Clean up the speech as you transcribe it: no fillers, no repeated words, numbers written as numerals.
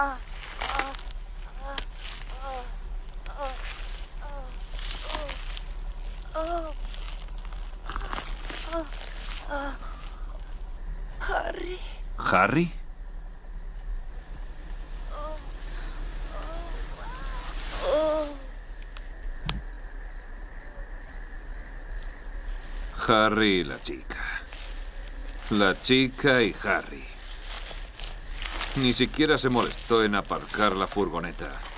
Harry. ¿Harry? Harry y la chica. La chica y Harry. Ni siquiera se molestó en aparcar la furgoneta.